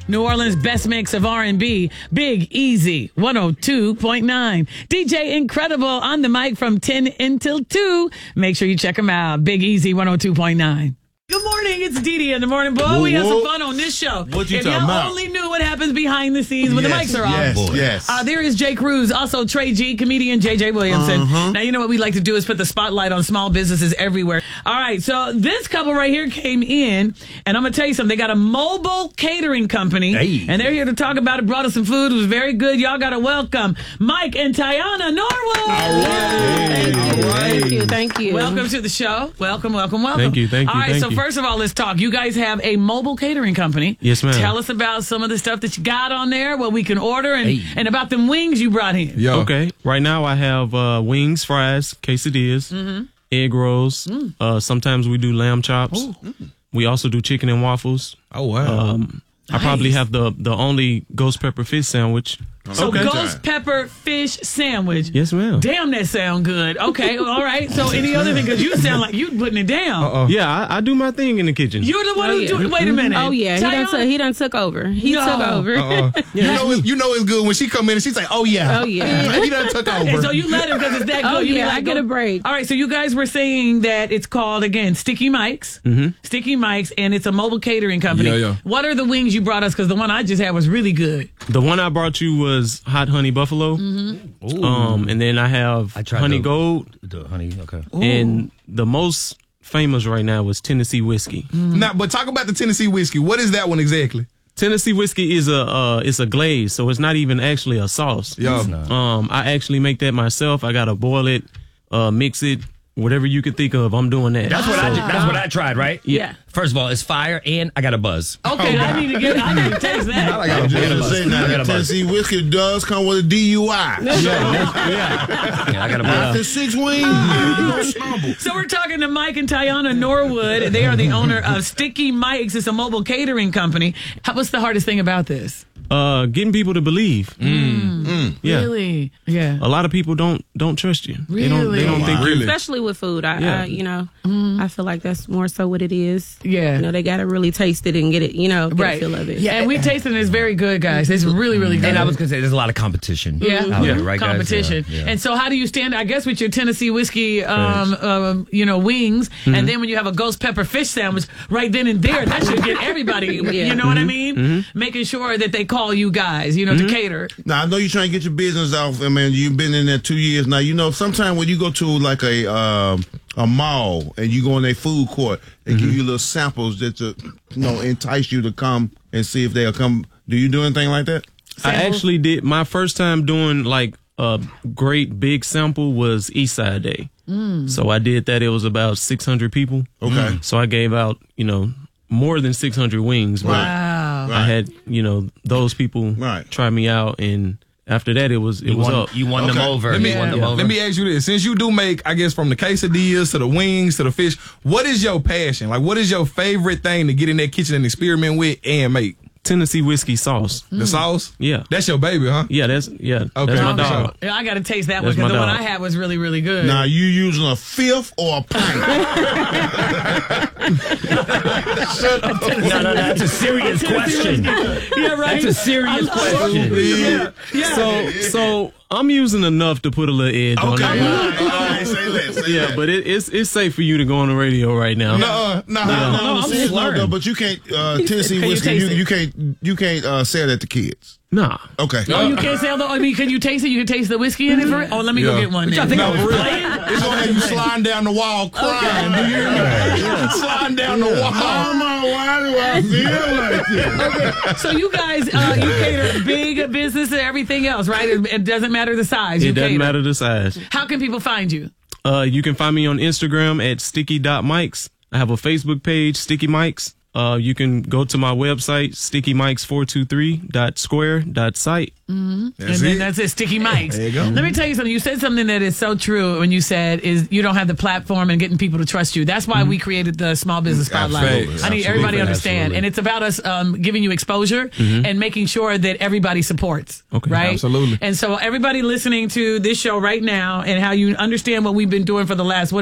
New Orleans' best mix of R&B, Big Easy, 102.9. DJ Incredible on the mic from 10 until 2. Make sure you check him out. Big Easy, 102.9. Good morning, it's Didi in the morning. Boy, we have some fun on this show. What you if talking y'all about? only knew what happens behind the scenes when the mics are off. Yes. There is Jay Cruz, also Trey G, comedian JJ Williamson. Now, you know what we like to do is put the spotlight on small businesses everywhere. All right, so this couple right here came in, and I'm going to tell you something. They got a mobile catering company, and they're here to talk about it. Brought us some food. It was very good. Y'all got to welcome Mike and Tiana Norwood. All right. Thank you. Welcome to the show. Welcome. Thank you. All right, so first of all, let's talk. You guys have a mobile catering company. Yes, ma'am. Tell us about some of the stuff that you got on there, what we can order, and about them wings you brought in. Okay. Right now I have wings, fries, quesadillas, egg rolls. Sometimes we do lamb chops. We also do chicken and waffles. Oh, wow. I probably have the only ghost pepper fish sandwich. So ghost pepper fish sandwich. Yes, ma'am. Damn, that sound good. Okay, all right. So any other thing? Because you sound like you putting it down. Yeah, I do my thing in the kitchen. You're the one who's doing. Wait a minute. Oh yeah, he done took over. He took over. You know it's good when she come in and she's like, oh yeah. Oh yeah. He done took over. And so you let him because it's that good. Oh You be yeah, like, I get a break. All right, so you guys were saying that it's called, again, Sticky Mike's. Sticky Mike's, and it's a mobile catering company. Yeah. What are the wings you brought us? Because the one I just had was really good. The one I brought you was hot honey buffalo. And then I have honey gold. The honey, okay. And the most famous right now is Tennessee whiskey. Now, but talk about the Tennessee whiskey. What is that one exactly? Tennessee whiskey is it's a glaze, so it's not even actually a sauce. Yeah. I actually make that myself. I gotta boil it, mix it, whatever you can think of. I'm doing that. That's what I tried, right? Yeah. First of all, it's fire, and I got a buzz. Okay, I need to taste that. I got a Say now, I got a that buzz. Tennessee whiskey does come with a DUI. Yeah, I got a buzz. After 6 wings, you gonna stumble. So we're talking to Mike and Tiana Norwood. They are the owner of Sticky Mike's. It's a mobile catering company. What's the hardest thing about this? Getting people to believe. Yeah. Really? Yeah. A lot of people don't trust you. Really? They don't think Really? Especially with food. Yeah. I feel like that's more so what it is. Yeah. You know, they got to really taste it and get it, get Right. a feel of it. Yeah, and we tasted it. It's very good, guys. It's really, really good. And I was going to say, there's a lot of competition. Yeah, out there, right, guys? competition. Yeah. And so, how do you stand? I guess with your Tennessee whiskey, wings, and then when you have a ghost pepper fish sandwich, right then and there, that should get everybody. You know what I mean? Making sure that they call you guys, to cater. Now, I know you're trying to get your business off. I mean, you've been in there 2 years now. You know, sometimes when you go to like a mall and you go in a food court, they give you little samples that to, entice you to come and see if they'll come. Do you do anything like that? I actually did. My first time doing like a great big sample was Eastside Day. So I did that. It was about 600 people. Okay. So I gave out, more than 600 wings. But Wow. I had, those people try me out, and after that, it was up. You won them over. Let me ask you this. Since you do make, I guess, from the quesadillas to the wings to the fish, what is your passion? Like, what is your favorite thing to get in that kitchen and experiment with and make? Tennessee whiskey sauce. The sauce? Yeah. That's your baby, huh? Yeah, that's my dog. I got to taste that one That's because the my one dog. I had was really, really good. Now, you using a fifth or a pint? No, that's a serious question. Yeah, right. That's a serious question. Yeah. So I'm using enough to put a little edge on Okay. it. All right, say less. Yeah, but it's safe for you to go on the radio right now. No, I'm just learning. but you can't Tennessee Can you whiskey. taste it? You can't sell that to kids. Nah. Okay. Oh, you can't say although. I mean, can you taste it? You can taste the whiskey in it for it. Oh, let me go get one. Then. No, for real. It's gonna have you sliding down the wall crying. Do you hear me? Sliding down the wall. Mama, why do I feel like this? Okay. So you guys, you cater big business and everything else, right? It doesn't matter the size. It doesn't matter the size. How can people find you? You can find me on Instagram at sticky.mikes. I have a Facebook page, Sticky Mikes. You can go to my website, stickymikes423.square.site. That's it, Sticky Mike's. There you go. Let me tell you something. You said something that is so true when you said is you don't have the platform and getting people to trust you. That's why we created the Small Business Spotlight. Facts. I need everybody to understand. Absolutely. And it's about us giving you exposure and making sure that everybody supports. Okay. Right? Absolutely. And so everybody listening to this show right now and how you understand what we've been doing for the last,